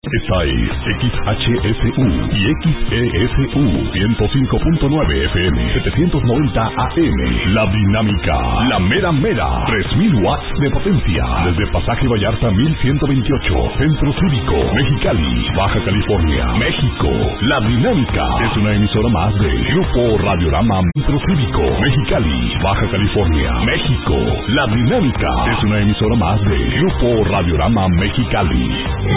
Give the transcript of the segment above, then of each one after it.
Esta es XHSU y XESU 105.9 FM 790 AM. La Dinámica, la mera mera, 3000 watts de potencia. Desde Pasaje Vallarta 1128, Centro Cívico, Mexicali, Baja California, México. La Dinámica es una emisora más de Grupo Radiorama. Centro Cívico, Mexicali, Baja California, México. La Dinámica es una emisora más de Grupo Radiorama Mexicali.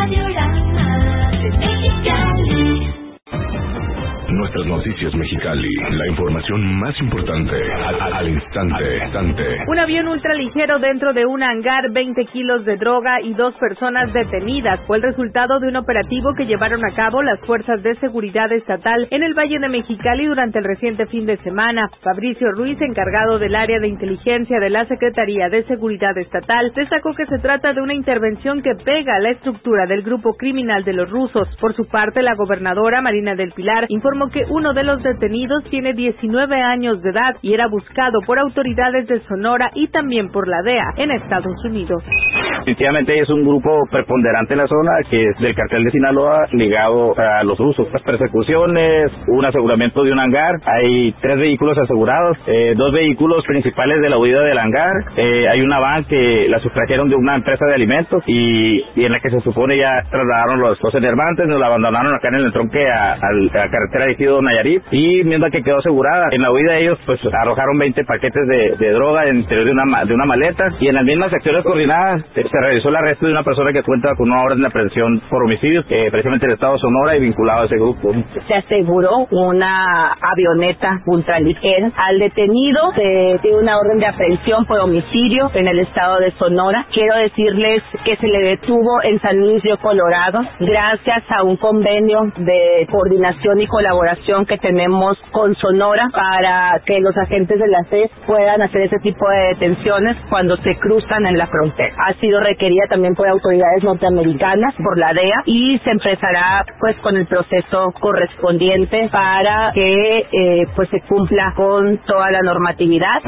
Nuestras noticias Mexicali, la información más importante al instante. Un avión ultraligero dentro de un hangar, 20 kilos de droga y 2 personas detenidas. Fue el resultado de un operativo que llevaron a cabo las fuerzas de seguridad estatal en el Valle de Mexicali durante el reciente fin de semana. Fabricio Ruiz, encargado del área de inteligencia de la Secretaría de Seguridad Estatal, destacó que se trata de una intervención que pega a la estructura del grupo criminal de los rusos. Por su parte, la gobernadora Marina del Pilar informó que uno de los detenidos tiene 19 años de edad y era buscado por autoridades de Sonora y también por la DEA en Estados Unidos. Definitivamente es un grupo preponderante en la zona que es del cartel de Sinaloa ligado a los rusos. Las persecuciones, un aseguramiento de un hangar, hay 3 vehículos asegurados, 2 vehículos principales de la huida del hangar, hay una van que la sustrajeron de una empresa de alimentos y en la que se supone ya trasladaron los enervantes, nos la abandonaron acá en el entronque a la carretera de Ejido Nayarit y mientras que quedó asegurada. En la huida ellos pues arrojaron 20 paquetes de droga en el interior de una maleta y en las mismas acciones coordinadas se realizó el arresto de una persona que cuenta con una orden de aprehensión por homicidio, precisamente del estado de Sonora y vinculado a ese grupo. Se aseguró una avioneta ultraligera. Al detenido se tiene una orden de aprehensión por homicidio en el estado de Sonora. Quiero decirles que se le detuvo en San Luis Río Colorado gracias a un convenio de coordinación y colaboración que tenemos con Sonora para que los agentes de la CES puedan hacer ese tipo de detenciones cuando se cruzan en la frontera. Ha sido requerida también por autoridades norteamericanas, por la DEA, y se empezará pues con el proceso correspondiente para que pues se cumpla con toda la normatividad.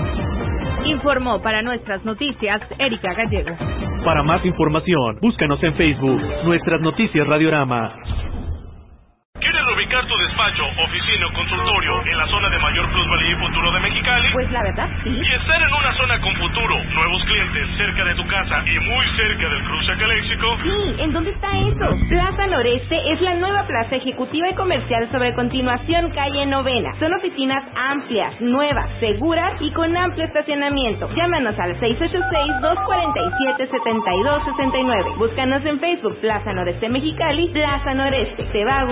Informó para Nuestras Noticias Erika Gallego. Para más información, búscanos en Facebook, Nuestras Noticias Radiorama. ¿Quieres ubicar tu despacho, oficina o consultorio en la zona de mayor plusvalía y futuro de Mexicali? Pues la verdad, sí. Y estar en una zona con futuro, nuevos clientes, cerca de tu casa y muy cerca del cruce Caléxico. Sí, ¿en dónde está eso? Plaza Noreste es la nueva plaza ejecutiva y comercial sobre Continuación Calle Novena. Son oficinas amplias, nuevas, seguras y con amplio estacionamiento. Llámanos al 686-247-7269. Búscanos en Facebook, Plaza Noreste Mexicali, Plaza Noreste. Te va a gustar.